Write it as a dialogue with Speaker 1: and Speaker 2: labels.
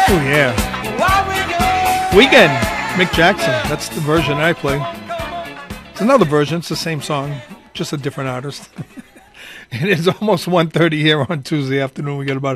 Speaker 1: Oh, yeah. Weekend, Mick Jackson. That's the version I play. It's another version. It's the same song, just a different artist. It is almost 1:30 here on Tuesday afternoon. We got about